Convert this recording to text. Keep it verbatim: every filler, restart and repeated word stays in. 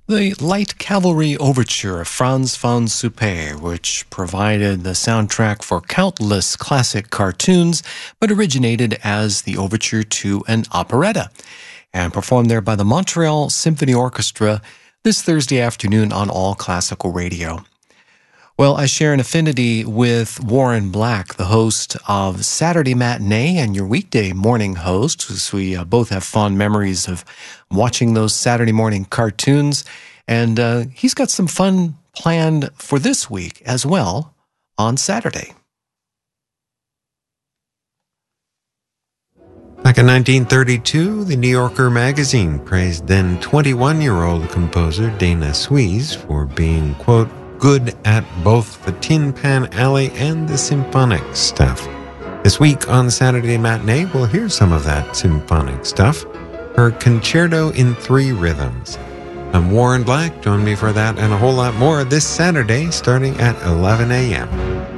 The Light Cavalry Overture of Franz von Suppé, which provided the soundtrack for countless classic cartoons, but originated as the overture to an operetta, and performed there by the Montreal Symphony Orchestra this Thursday afternoon on All Classical Radio. Well, I share an affinity with Warren Black, the host of Saturday Matinee and your weekday morning host, as we uh, both have fond memories of watching those Saturday morning cartoons. And uh, he's got some fun planned for this week as well on Saturday. Back in nineteen thirty-two, the New Yorker magazine praised then twenty-one-year-old composer Dana Suisse for being, quote, good at both the Tin Pan Alley and the symphonic stuff. This week on Saturday Matinee, we'll hear some of that symphonic stuff, her Concerto in Three Rhythms. I'm Warren Black. Join me for that and a whole lot more this Saturday starting at eleven a.m.